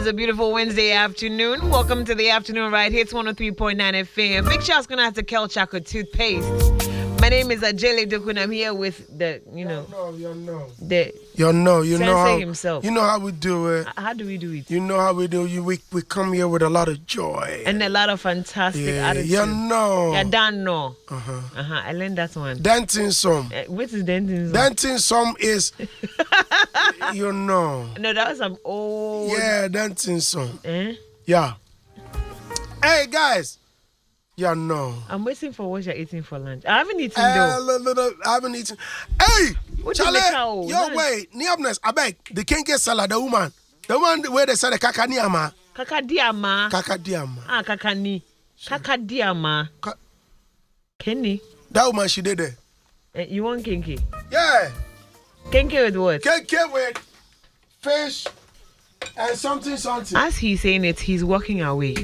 is a beautiful Wednesday afternoon. Welcome to the afternoon ride. Hits 103.9 FM. Big shot's gonna have to Kel Chocolate toothpaste. My name is Ajele Dokun. I'm here with the, Sensei himself. You know how we do it. How do we do it? You know how we do. We come here with a lot of joy And a lot of fantastic attitude. You know. Yeah, Dan no. Uh-huh. I learned that one. Dancing some. What is dancing? Dancing some is, No, that was some old. Yeah, dancing some. Eh? Yeah. Hey, guys. I'm waiting for what you're eating for lunch. I haven't eaten though. I haven't eaten. Hey, What Charlie, the cow? yo, wait. Niabness, I beg. The Kenke salad, the woman. The one where they said the kakaniama. Kakadiama. Kakadiama. Kakani. Kakadiama. Kenny. That woman, she did it. You want kenke? Yeah. Kenke with what? Kenke with fish and something. As he's saying it, he's walking away.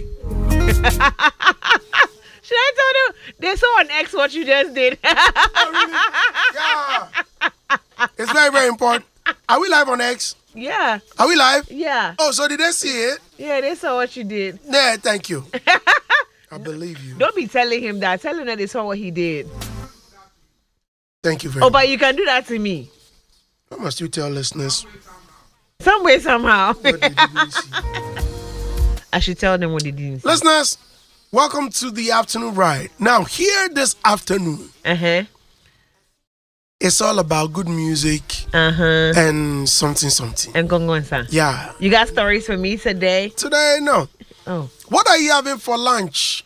Should I tell you? They saw on X what you just did. Oh, really? Yeah. It's very, very important. Are we live on X? Yeah. Are we live? Yeah. Oh, so did they see it? Yeah, they saw what you did. Yeah, thank you. I believe you. Don't be telling him that. Tell him that they saw what he did. Thank you very much. But you can do that to me. What must you tell listeners? Some way, somehow. What did you really see? I should tell them what they didn't see. Listeners, welcome to the afternoon ride. Now, here this afternoon, it's all about good music and something. And Gongonsa. Yeah. You got stories for me today? Today, no. Oh. What are you having for lunch?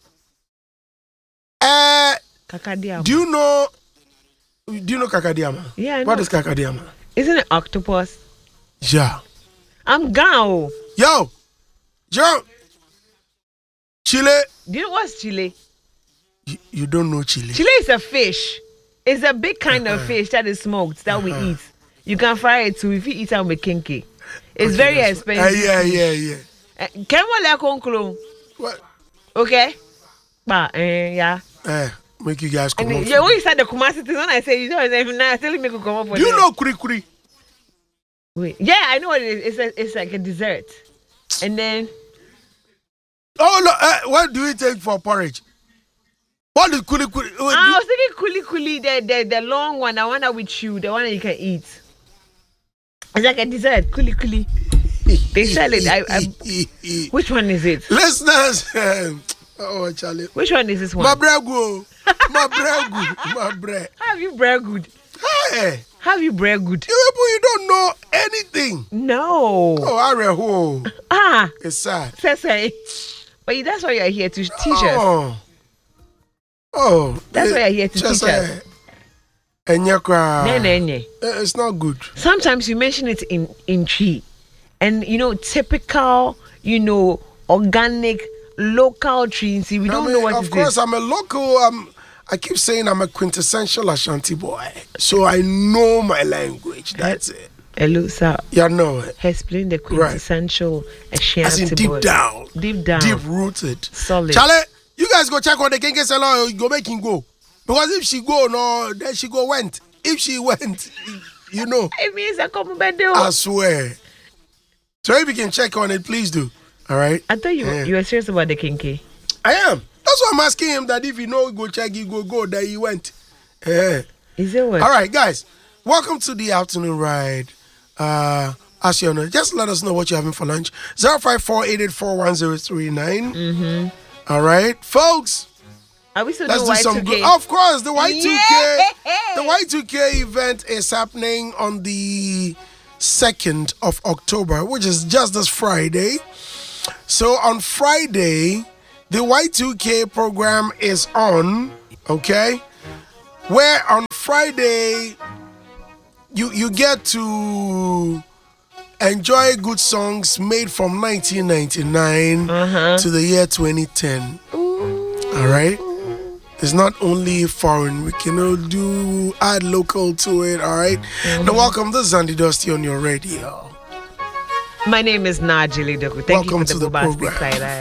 Kakadiama. Do you know kakadiama? Yeah, I know. What is kakadiama? Isn't it octopus? Yeah. I'm gone. Yo, Joe. Chile. Do you know what's chile? You don't know chile. Chile is a fish. It's a big kind of fish that is smoked that we eat. You can fry it too if you eat it with kinky. It's very expensive. Yeah. Can we let conclude? What? Okay. But yeah. Make you guys come and up. Yeah, when you said the Kumasi thing, when I say you don't now tell me to come up for Do you know kuri? Wait. Yeah, I know what it is. It's like a dessert. And then oh no, what do you take for porridge? What is kuli? I was thinking kuli, the long one, the one that we chew, the one that you can eat. It's like a dessert, kuli. They sell it. Which one is it? Listeners, oh Charlie. Which one is this one? My bregu. Have you bread good? Hey. Have you bread good? You don't know anything. No. Oh, I read. It's sad. Say. But that's why you're here to teach us. Oh, that's why you're here to teach us. It's not good. Sometimes you mention it in tree. And, typical, organic, local trees. We don't know what it is. Of course, I'm a local. I keep saying I'm a quintessential Ashanti boy. So I know my language. That's it. Hello, sir. You know it. Explain the quintessential Ashanti boy. As in deep down. Deep rooted. Solid. Charlie, you guys go check on the Kenke Salon. You go make him go. Because if she go, no, then she went. If she went, It means I come back there. I swear. So if you can check on it, please do. All right? I thought you were serious about the Kenke. I am. That's why I'm asking him that if you know, go check, you go, there he went. Is it what? All right, guys. Welcome to the afternoon ride. As you know, just let us know what you're having for lunch. 054-884-1039. All right, folks. Are we still doing Y2K? Some good. Of course, the Y2K. Yeah. The Y2K event is happening on the 2nd of October, which is just this Friday. So on Friday, the Y2K program is on, okay? Where on Friday, you get to enjoy good songs made from 1999 to the year 2010. All right? It's not only foreign. We can add local to it, all right? Now, welcome. This is Andy Dusty on your radio. My name is Najili Doku. Thank you for the bombastic side.